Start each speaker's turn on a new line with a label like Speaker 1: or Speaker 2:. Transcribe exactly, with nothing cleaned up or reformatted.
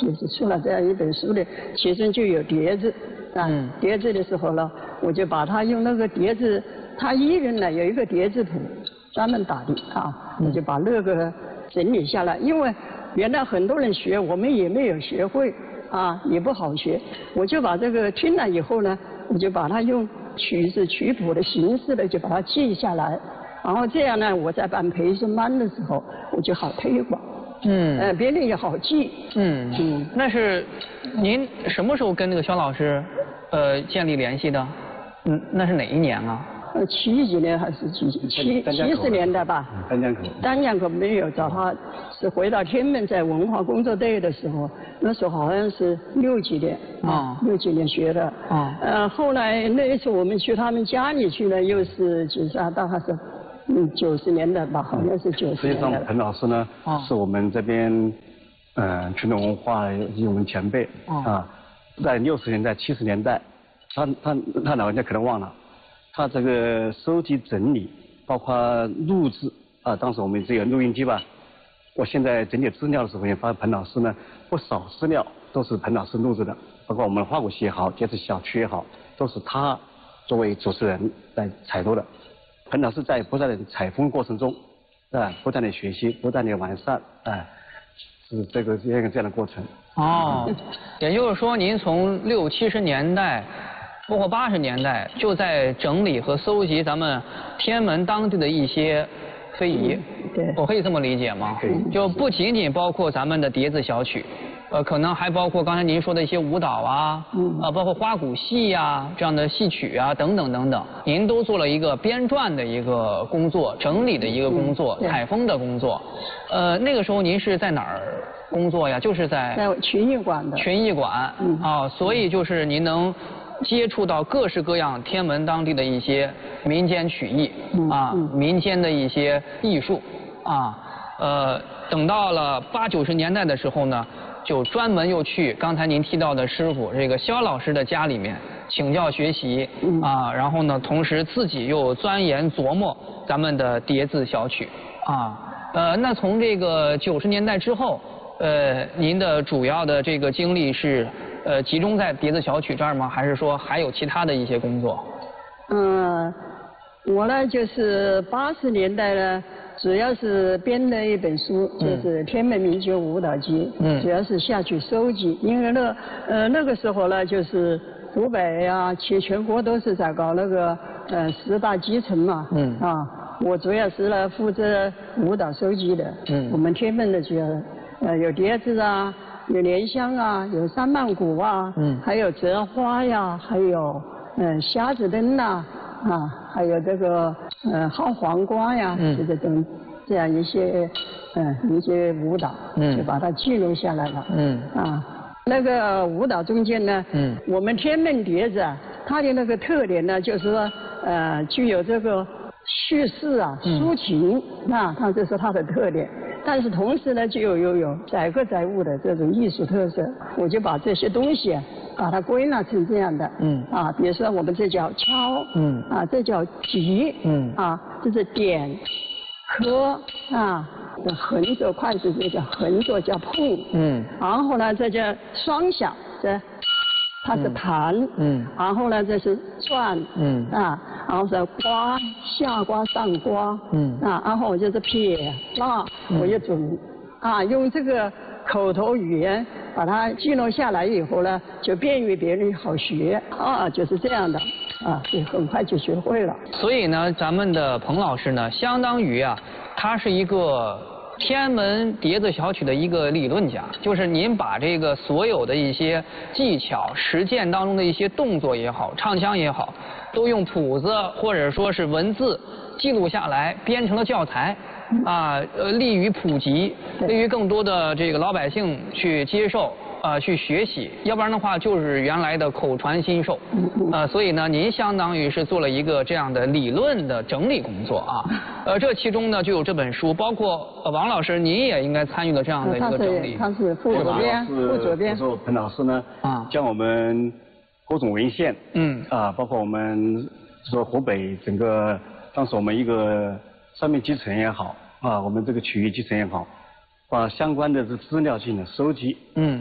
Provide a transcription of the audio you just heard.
Speaker 1: 就是出了这样一本书的，其中就有碟子啊，
Speaker 2: 嗯、
Speaker 1: 碟子的时候呢，我就把它用那个碟子，他一人呢有一个碟子谱，专门打的啊，我就把那个整理下来，因为原来很多人学，我们也没有学会啊，也不好学，我就把这个听了以后呢，我就把它用曲子曲谱的形式呢，就把它记下来。然后这样呢，我在办培训班的时候，我就好推广，
Speaker 2: 嗯，
Speaker 1: 呃，别人也好记。
Speaker 2: 嗯嗯，那是您什么时候跟那个肖老师，呃，建立联系的？嗯，那是哪一年啊？
Speaker 1: 呃，七几年还是几七七十年代吧？
Speaker 3: 丹江口。
Speaker 1: 丹江口没有找他，是回到天门在文化工作队的时候，那时候好像是六几年啊，六几年学的。
Speaker 2: 啊。
Speaker 1: 呃，后来那一次我们去他们家里去呢，又是几十啊，大概是。嗯，九十年代吧，好像是九十年代。
Speaker 3: 实际上，彭老师呢，
Speaker 1: 哦、
Speaker 3: 是我们这边，嗯、呃，传统文化以我们前辈、哦、啊，在六十年代、七十年代，他他他老人家可能忘了，他这个收集整理，包括录制啊，当时我们只有录音机吧。我现在整理资料的时候也发现，彭老师呢，不少资料都是彭老师录制的，包括我们花鼓戏也好，节子小曲也好，都是他作为主持人来采录的。彭老师在不断的采风过程中，啊，不断的学习，不断的完善，啊，是这个这样这样的过程。
Speaker 2: 哦，也就是说，您从六七十年代，包括八十年代，就在整理和搜集咱们天安门当地的一些非遗。
Speaker 1: 嗯、对，
Speaker 2: 我可以这么理解吗？
Speaker 3: 可以。
Speaker 2: 就不仅仅包括咱们的碟子小曲。呃，可能还包括刚才您说的一些舞蹈啊，嗯，啊，包括花鼓戏呀、啊、这样的戏曲啊，等等等等，您都做了一个编撰的一个工作，整理的一个工作，嗯、采风的工作。呃，那个时候您是在哪儿工作呀？就是在
Speaker 1: 在群艺馆的。
Speaker 2: 群艺馆，嗯，啊，所以就是您能接触到各式各样天安门当地的一些民间曲艺，嗯、啊，嗯、民间的一些艺术，啊，呃，等到了八九十年代的时候呢。就专门又去刚才您提到的师傅这个肖老师的家里面请教学习啊，然后呢，同时自己又钻研琢磨咱们的碟子小曲啊，呃，那从这个九十年代之后，呃，您的主要的这个精力是呃集中在碟子小曲这儿吗？还是说还有其他的一些工作？
Speaker 1: 嗯，我呢就是八十年代呢。主要是编了一本书，就是《天安门民族舞蹈集》，嗯，主要是下去收集。因为那呃那个时候呢，就是湖北啊，全全国都是在搞那个呃十大基层嘛，嗯啊，我主要是呢负责舞蹈收集的，嗯，我们天安门的主要呃有碟子啊，有莲香啊，有三曼鼓啊，嗯，还有折花呀，还有嗯瞎子灯呐。啊，还有这个呃薅黄瓜呀，嗯，这种这样一些嗯、呃、一些舞蹈，嗯，就把它记录下来了，嗯啊，那个舞蹈中间呢，嗯，我们天安门碟子啊，它的那个特点呢，就是说呃具有这个叙事啊、抒情，啊，它这是它的特点。但是同时呢，就有有有载歌载舞的这种艺术特色，我就把这些东西啊，把它归纳成这样的，嗯，啊，比如说我们这叫敲，嗯，啊，这叫提，嗯，啊，这是点，磕，啊，这横着筷子这叫横着叫碰，嗯，然后呢，这叫双响，这。它是弹，嗯，然后呢这是转，嗯，啊，然后是刮下刮上刮，嗯，啊，然后我就是撇捺，我就准，啊，用这个口头语言把它记录下来以后呢，就便于别人好学，啊，就是这样的，啊，就很快就学会了。
Speaker 2: 所以呢，咱们的彭老师呢，相当于啊，他是一个。天安门碟子小曲的一个理论家，就是您把这个所有的一些技巧、实践当中的一些动作也好、唱腔也好，都用谱子或者说是文字记录下来，编成了教材，啊，呃，利于普及，利于更多的这个老百姓去接受。呃，去学习，要不然的话就是原来的口传心授，呃，所以呢，您相当于是做了一个这样的理论的整理工作啊，呃，这其中呢就有这本书，包括呃王老师您也应该参与了这样的一个整理，
Speaker 1: 他是他是副主编，副主编，
Speaker 3: 说彭老师呢，啊，将我们各种文献，嗯，啊，包括我们说湖北整个当时我们一个上面基层也好，啊，我们这个曲艺基层也好。把相关的这资料进行了收集，嗯，